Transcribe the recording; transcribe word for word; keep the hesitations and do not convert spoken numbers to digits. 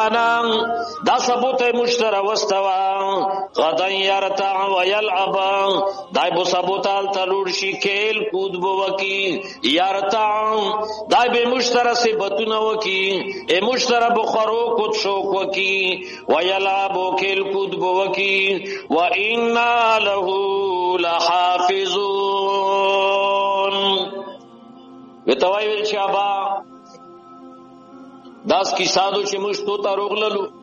معنا دا ثبوت مشترا واستوا غدن يرتع ويلعب دای بو ثبوتال تلور شي کېل کود بو وکی يرتع دای به مشترا صفاتونه وکی ای مشترا بخرو کود شوک وکی ويلعب کېل کود بو وکی وإنا له لحافظون وتوای ویل شابا داس کی سادو چې موږ تو ته روغللو